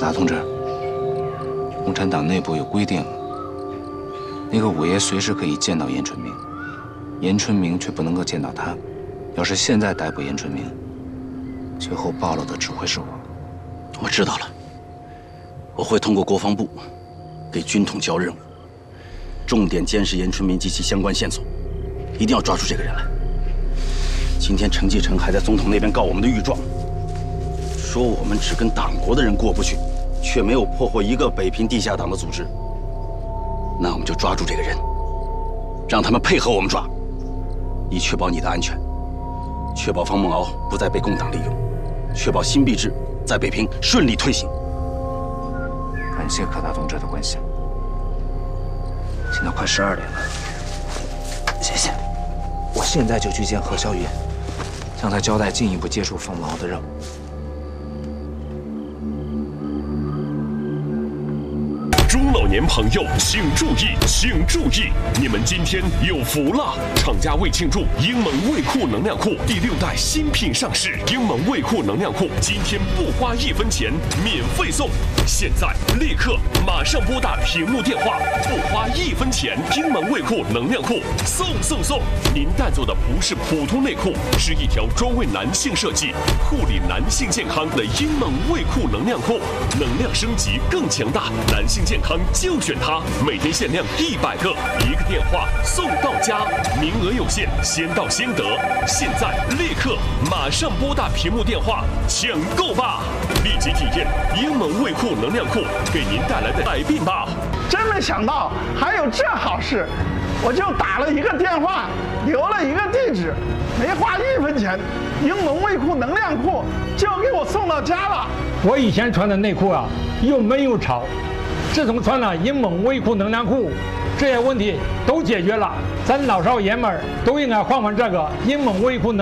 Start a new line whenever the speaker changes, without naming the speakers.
达同志，共产党内部有规定，那个五爷随时可以见到严春明，严春明却不能够见到他。要是现在逮捕严春明，最后暴露的只会是我。
我知道了，我会通过国防部给军统交任务，重点监视严春明及其相关线索，一定要抓住这个人来。今天程继承还在总统那边告我们的御状，说我们只跟党国的人过不去，却没有破获一个北平地下党的组织。那我们就抓住这个人，让他们配合我们抓，以确保你的安全，确保方梦敖不再被共党利用，确保新币制在北平顺利推行。
感谢柯大同志的关心。现在快12点了，谢谢。我现在就去见何小雨，向他交代进一步接触方梦敖的任务。
中老年朋友请注意，请注意！你们今天有福了！厂家为庆祝英蒙卫酷能量库第6代新品上市，英蒙卫酷能量库今天不花1分钱，免费送！现在立刻马上拨打屏幕电话，不花1分钱，英蒙卫酷能量库送！您带走的不是普通内裤，是一条专为男性设计、护理男性健康的英蒙卫酷能量裤，能量升级更强大，男性健康就选它，每天限量100个，1个电话送到家，名额有限，先到先得。现在立刻马上拨打屏幕电话抢购吧！立即体验英蒙卫酷能量裤给您带来的改变吧！
真没想到还有这好事，我就打了一个电话，留了一个地址，没花1分钱，英蒙卫酷能量裤就给我送到家了。
我以前穿的内裤啊，又闷又潮。自从穿了英蒙卫酷能量裤，这些问题都解决了。咱老少爷们儿都应该换这个英蒙卫酷能。